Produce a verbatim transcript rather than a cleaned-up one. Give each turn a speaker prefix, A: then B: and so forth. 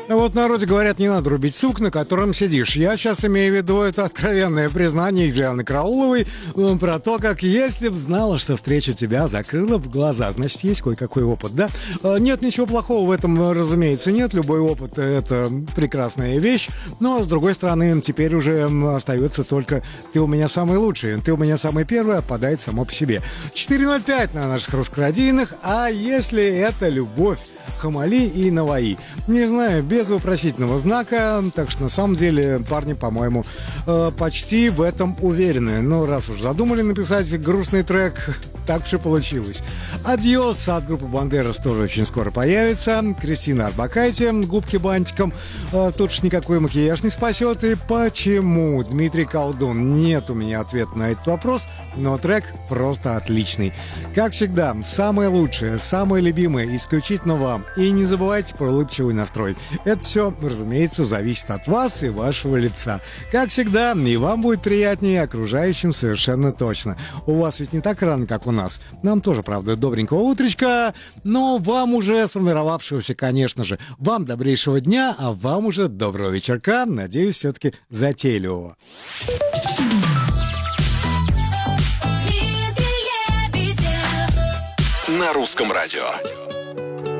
A: Вот в народе говорят, не надо рубить сук, на котором сидишь. Я сейчас имею в виду это откровенное признание Юлианы Карауловой э, про то, как если б знала, что встреча тебя закрыла в глаза. Значит, есть кое-какой опыт, да? Э, нет ничего плохого в этом, разумеется, нет. Любой опыт — это прекрасная вещь. Но, с другой стороны, теперь уже остается только «ты у меня самый лучший», «ты у меня самый первый», отпадает само по себе. четыре ноль пять на наших русскородийных. А если это любовь? Хамали и Наваи. Не знаю, без вопросительного знака. Так что, на самом деле, парни, по-моему, э, почти в этом уверены. Но раз уж задумали написать грустный трек, так уж и получилось. «Адьос» от группы «Бандерас» тоже очень скоро появится. Кристина Орбакайте, губки бантиком. Э, тут уж никакой макияж не спасет. И почему? Дмитрий Колдун. Нет у меня ответа на этот вопрос, но трек просто отличный. Как всегда, самое лучшее, самое любимое, исключительно вам. И не забывайте про улыбчивый настрой. Это все, разумеется, зависит от вас и вашего лица. Как всегда, и вам будет приятнее, окружающим совершенно точно. У вас ведь не так рано, как у нас. Нам тоже, правда, добренького утречка, но вам уже сформировавшегося, конечно же. Вам добрейшего дня, а вам уже доброго вечерка. Надеюсь, все-таки затейливого.
B: На русском радио.